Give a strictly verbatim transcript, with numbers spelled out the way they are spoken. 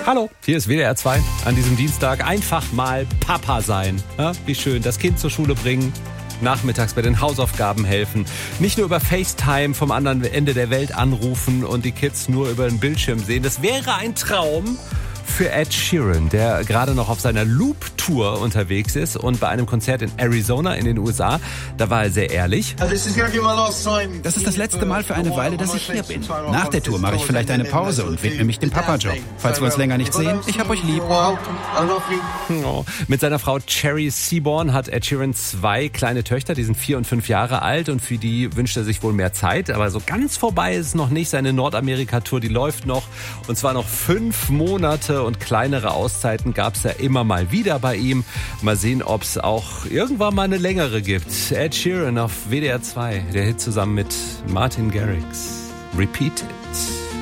Hallo, hier ist W D R zwei. An diesem Dienstag einfach mal Papa sein. Ja, wie schön, das Kind zur Schule bringen, nachmittags bei den Hausaufgaben helfen. Nicht nur über FaceTime vom anderen Ende der Welt anrufen und die Kids nur über den Bildschirm sehen. Das wäre ein Traum für Ed Sheeran, der gerade noch auf seiner Loop-Tour unterwegs ist und bei einem Konzert in Arizona in den U S A, da war er sehr ehrlich. Das ist das letzte Mal für eine Weile, dass ich hier bin. Nach der Tour mache ich vielleicht eine Pause und widme mich dem Papa-Job. Falls wir uns länger nicht sehen, ich hab euch lieb. Oh. Mit seiner Frau Cherry Seaborn hat Ed Sheeran zwei kleine Töchter, die sind vier und fünf Jahre alt und für die wünscht er sich wohl mehr Zeit. Aber so ganz vorbei ist es noch nicht. Seine Nordamerika-Tour, die läuft noch und zwar noch fünf Monate. Und kleinere Auszeiten gab es ja immer mal wieder bei ihm. Mal sehen, ob es auch irgendwann mal eine längere gibt. Ed Sheeran auf W D R zwei, der Hit zusammen mit Martin Garrix. Repeat It.